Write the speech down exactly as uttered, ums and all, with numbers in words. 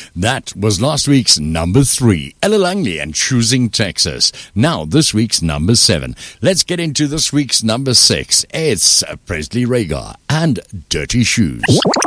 That was last week's number three, Ella Langley and Choosing Texas. Now, this week's number seven. Let's get into this week's number six. It's Presley Rhagar and Dirty Shoes.